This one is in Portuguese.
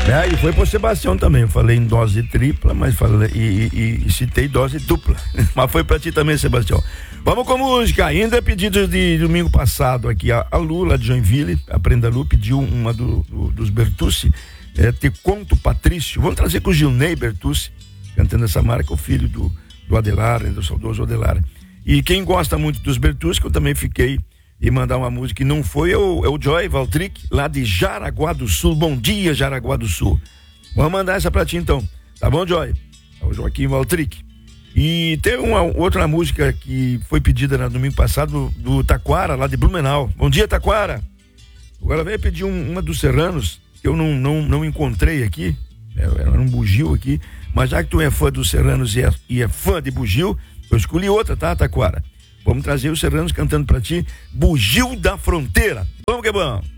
E foi pro Sebastião também. Eu falei em dose tripla, mas falei e citei dose dupla. Mas foi pra ti também, Sebastião. Vamos com música. Ainda pedidos de domingo passado aqui. A Lu, lá de Joinville, a Prenda Lu, pediu uma dos Bertucci. Te Conto Patrício. Vamos trazer com o Gilney Bertucci, cantando essa marca, o filho do Adelar, do saudoso Adelar. E quem gosta muito dos Bertucci, que eu também fiquei e mandar uma música que não foi, é o Joy Valtric, lá de Jaraguá do Sul. Bom dia, Jaraguá do Sul. Vamos mandar essa pra ti então, tá bom, Joy? É o Joaquim Valtric. E tem uma outra música que foi pedida no domingo passado do Taquara, lá de Blumenau. Bom dia, Taquara. Agora veio pedir uma dos Serranos, que eu não encontrei aqui, era um bugio aqui, mas já que tu é fã dos Serranos e é fã de bugio, eu escolhi outra, tá, Taquara? Vamos trazer os Serranos cantando pra ti, Bugio da Fronteira. Vamos que é bom.